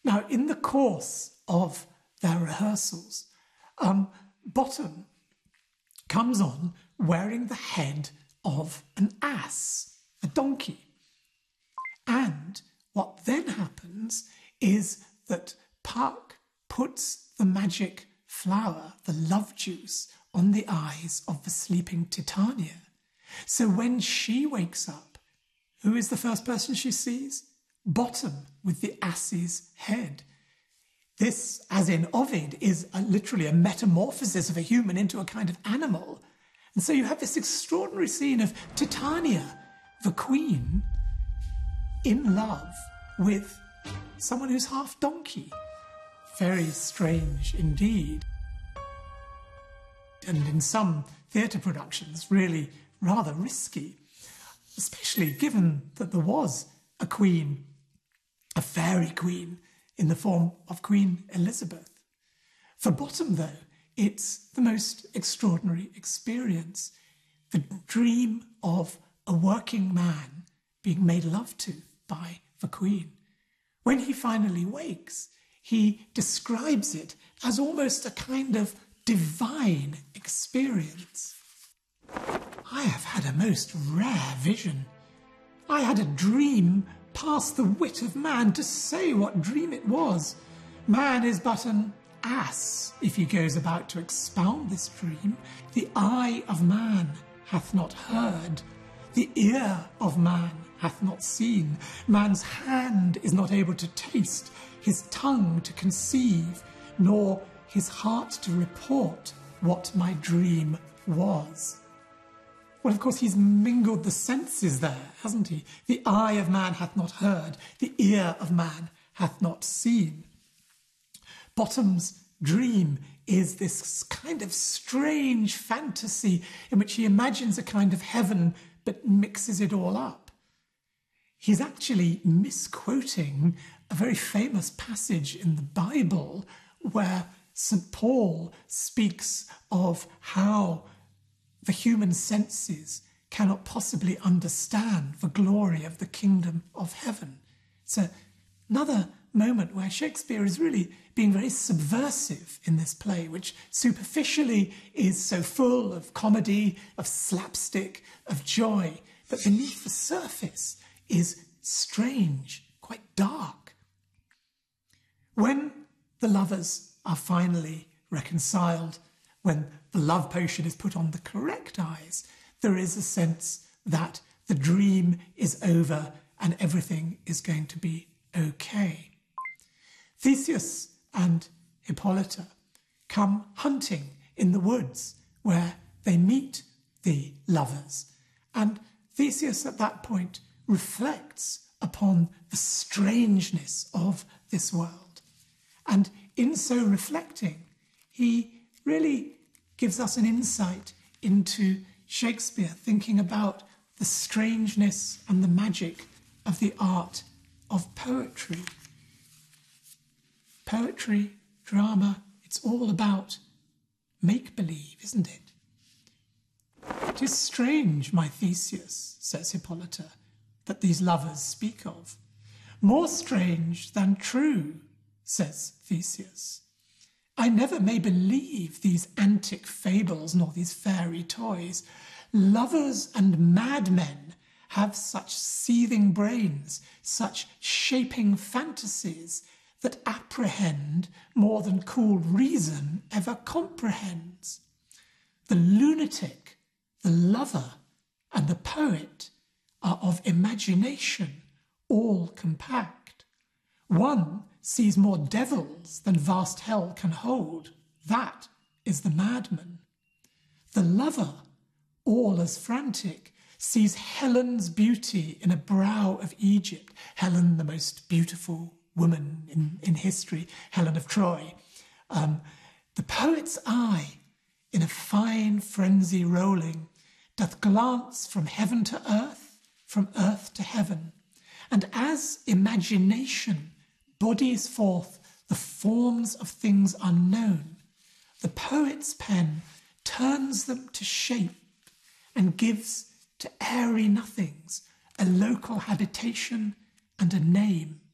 Now, in the course of their rehearsals, Bottom comes on wearing the head of an ass, a donkey. And what then happens is that Puck puts the magic flower, the love juice, on the eyes of the sleeping Titania. So when she wakes up, who is the first person she sees? Bottom with the ass's head. This, as in Ovid, is literally a metamorphosis of a human into a kind of animal. And so you have this extraordinary scene of Titania, the queen, in love with someone who's half donkey. Very strange indeed. And in some theatre productions, really rather risky, especially given that there was a queen, a fairy queen, in the form of Queen Elizabeth. For Bottom, though, it's the most extraordinary experience. The dream of a working man being made love to by the Queen. When he finally wakes, he describes it as almost a kind of divine experience. I have had a most rare vision. I had a dream past the wit of man to say what dream it was. Man is but an ass if he goes about to expound this dream. The eye of man hath not heard, the ear of man hath not seen, man's hand is not able to taste, his tongue to conceive, nor his heart to report what my dream was. Well, of course, he's mingled the senses there, hasn't he? The eye of man hath not heard, the ear of man hath not seen. Bottom's dream is this kind of strange fantasy in which he imagines a kind of heaven but mixes it all up. He's actually misquoting a very famous passage in the Bible where St. Paul speaks of how the human senses cannot possibly understand the glory of the kingdom of heaven. It's another moment where Shakespeare is really being very subversive in this play, which superficially is so full of comedy, of slapstick, of joy, but beneath the surface is strange, quite dark. When the lovers are finally reconciled, when the love potion is put on the correct eyes, there is a sense that the dream is over and everything is going to be okay. Theseus and Hippolyta come hunting in the woods where they meet the lovers, and Theseus at that point reflects upon the strangeness of this world. And in so reflecting, he really gives us an insight into Shakespeare thinking about the strangeness and the magic of the art of poetry. Poetry, drama, it's all about make-believe, isn't it? It is strange, my Theseus, says Hippolyta, that these lovers speak of. More strange than true, says Theseus. I never may believe these antic fables nor these fairy toys. Lovers and madmen have such seething brains, such shaping fantasies that apprehend more than cool reason ever comprehends. The lunatic, the lover, and the poet are of imagination, all compact. One sees more devils than vast hell can hold. That is the madman. The lover, all as frantic, sees Helen's beauty in a brow of Egypt. Helen, the most beautiful woman in history, Helen of Troy. The poet's eye, in a fine frenzy rolling, doth glance from heaven to earth, from earth to heaven. And as imagination bodies forth the forms of things unknown, the poet's pen turns them to shape and gives to airy nothings a local habitation and a name.